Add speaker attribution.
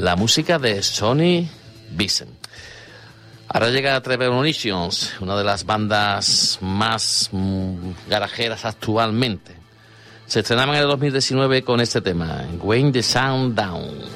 Speaker 1: la música de Sonny Vincent. Ahora llega Tremonitions, una de las bandas más garajeras actualmente. Se estrenaban en el 2019 con este tema, Weighing the Sound Down.